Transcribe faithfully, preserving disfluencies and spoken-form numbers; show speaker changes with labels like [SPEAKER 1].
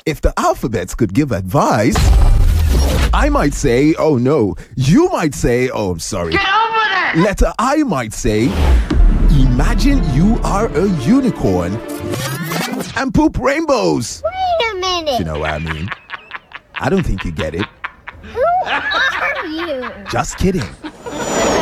[SPEAKER 1] If the alphabets could give advice, I might say, oh no. You might say, oh, I'm sorry.
[SPEAKER 2] Get over there!
[SPEAKER 1] Letter I might say, imagine you are a unicorn and poop rainbows.
[SPEAKER 3] Wait a minute.
[SPEAKER 1] You know what I mean? I don't think you get it.
[SPEAKER 3] Who are you?
[SPEAKER 1] Just kidding.